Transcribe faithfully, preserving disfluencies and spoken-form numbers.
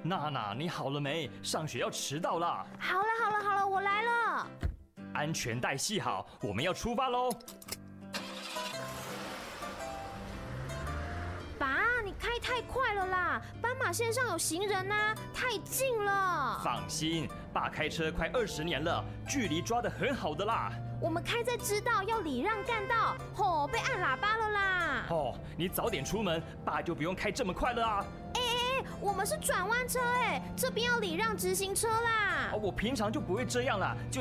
娜娜，你好了没？上学要迟到啦！ 好了好了好了，我来了。 安全带系好，我们要出发喽！ 爸，你开太快了啦！斑马线上有行人啊，太近了。 放心，爸开车快二十年了，距离抓得很好的啦。 我们开在知道要礼让干道，吼、哦，被按喇叭了啦。 哦，你早点出门，爸就不用开这么快了啊。 哎哎哎，我们是转弯车哎，这边要礼让直行车啦。 我平常就不会这样啦，就